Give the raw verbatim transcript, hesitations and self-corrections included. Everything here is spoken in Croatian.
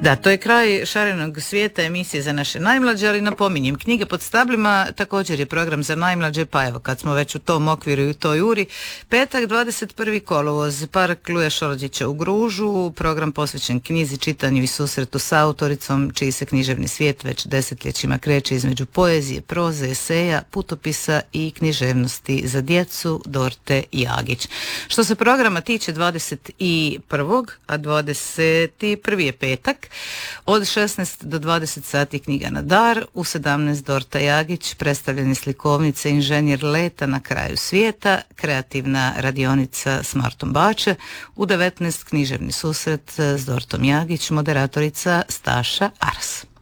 Da, to je kraj Šarenog svijeta, emisije za naše najmlađe, ali napominjem, knjige pod stablima također je program za najmlađe, pa evo, kad smo već u tom okviru i u toj uri, petak dvadeset prvi kolovoz, Park Luje Šolđića u Gružu, program posvećen knjizi, čitanju i susretu s autoricom, čiji se književni svijet već desetljećima kreće između poezije, proze, eseja, putopisa i književnosti za djecu, Dorte Jagić. Što se programa tiče dvadeset prvog a dvadeset prvi je petak, od šesnaest do dvadeset sati knjiga na dar, u sedamnaest Dorta Jagić, predstavljanje slikovnice Inženjer leta na kraju svijeta, kreativna radionica s Martom Bače, u devetnaest književni susret s Dortom Jagić, moderatorica Staša Aras.